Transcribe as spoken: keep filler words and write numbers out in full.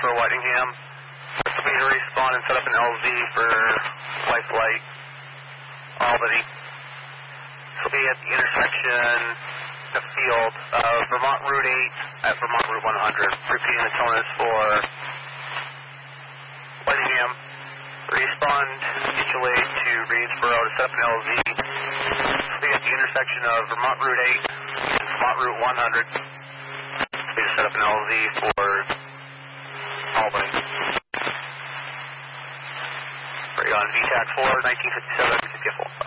for Whitingham. This will be to respawn and set up an L Z for Life Flight, Albany. This will be at the intersection, the field of Vermont Route eight at Vermont Route one hundred. Repeating the tone is for Whitingham. Respawn mutual aid to Reedsboro to set up an L Z. This will be at the intersection of Vermont Route eight and Vermont Route one hundred. This will be to set up an L Z for Albany. Right on V TAC four, nineteen fifty-seven, fifty-four.